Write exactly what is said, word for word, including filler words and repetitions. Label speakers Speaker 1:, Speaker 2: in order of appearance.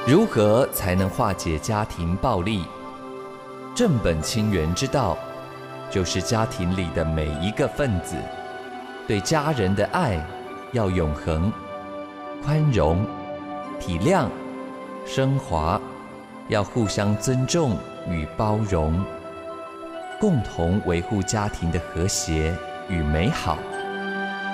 Speaker 1: 如何才能化解家庭暴力？正本清源之道，就是家庭里的每一个分子，对家人的爱要永恒、宽容、体谅、升华，要互相尊重与包容，共同维护家庭的和谐与美好。